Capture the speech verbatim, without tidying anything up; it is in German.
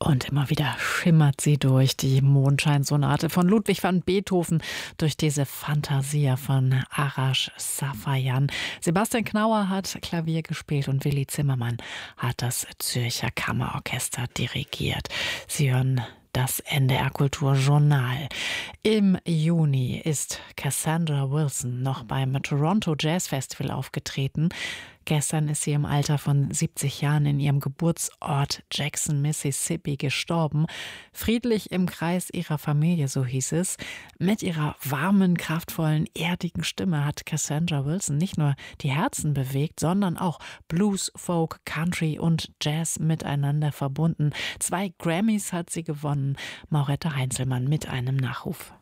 Und immer wieder schimmert sie durch die Mondscheinsonate von Ludwig van Beethoven, durch diese Fantasia von Arash Safarian. Sebastian Knauer hat Klavier gespielt und Willi Zimmermann hat das Zürcher Kammerorchester dirigiert. Sie hören das N D R Kultur Journal. Im Juni ist Cassandra Wilson noch beim Toronto Jazz Festival aufgetreten. Gestern ist sie im Alter von siebzig Jahren in ihrem Geburtsort Jackson, Mississippi, gestorben. Friedlich im Kreis ihrer Familie, so hieß es. Mit ihrer warmen, kraftvollen, erdigen Stimme hat Cassandra Wilson nicht nur die Herzen bewegt, sondern auch Blues, Folk, Country und Jazz miteinander verbunden. Zwei Grammys hat sie gewonnen. Maurette Heinzelmann mit einem Nachruf.